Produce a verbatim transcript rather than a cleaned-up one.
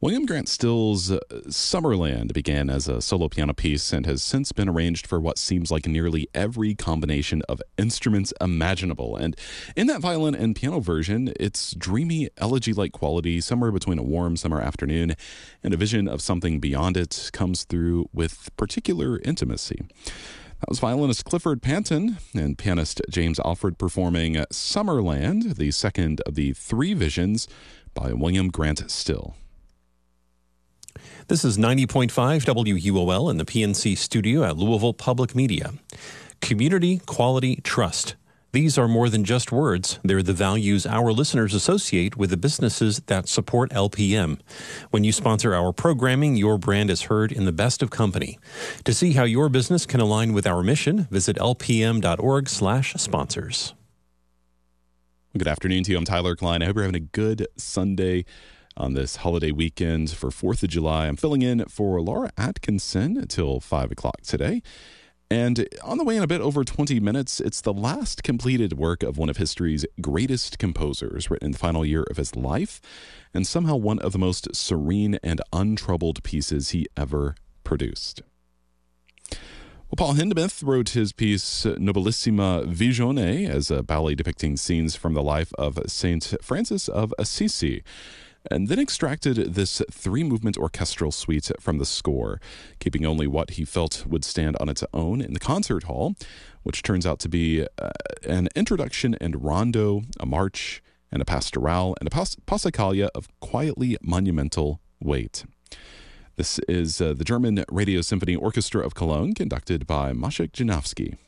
William Grant Still's uh, Summerland began as a solo piano piece and has since been arranged for what seems like nearly every combination of instruments imaginable. And in that violin and piano version, its dreamy, elegy-like quality, somewhere between a warm summer afternoon and a vision of something beyond it, comes through with particular intimacy. That was violinist Clifford Panton and pianist James Alford performing Summerland, the second of the three visions by William Grant Still. This is ninety point five W U O L in the P N C studio at Louisville Public Media. Community, quality, trust. These are more than just words. They're the values our listeners associate with the businesses that support L P M. When you sponsor our programming, your brand is heard in the best of company. To see how your business can align with our mission, visit lpm.org slash sponsors. Good afternoon to you. I'm Tyler Klein. I hope you're having a good Sunday on this holiday weekend for fourth of July. I'm filling in for Laura Atkinson until five o'clock today. And on the way in a bit over twenty minutes, it's the last completed work of one of history's greatest composers, written in the final year of his life, and somehow one of the most serene and untroubled pieces he ever produced. Well, Paul Hindemith wrote his piece Nobilissima Visione as a ballet depicting scenes from the life of Saint Francis of Assisi, and then extracted this three-movement orchestral suite from the score, keeping only what he felt would stand on its own in the concert hall, which turns out to be uh, an introduction and rondo, a march, and a pastoral, and a pas- passacaglia of quietly monumental weight. This is uh, the German Radio Symphony Orchestra of Cologne, conducted by Maciek Janowski.